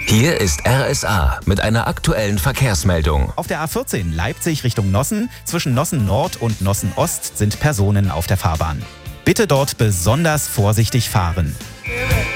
Hier ist RSA mit einer aktuellen Verkehrsmeldung. Auf der A14 Leipzig Richtung Nossen, zwischen Nossen Nord und Nossen Ost sind Personen auf der Fahrbahn. Bitte dort besonders vorsichtig fahren.